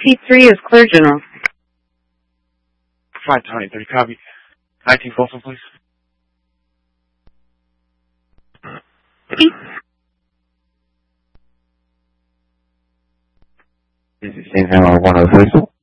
C3 is clear, General. 520, copy. 19 Folsom, please. This is St. Helena 103.